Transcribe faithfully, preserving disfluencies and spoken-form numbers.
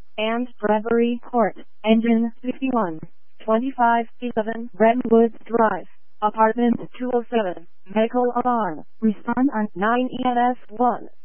and Bravery Court, Engine fifty-one, twenty-five eleven Redwood Drive, Apartment two oh seven, Michael Alarm. Respond on nine E N S one.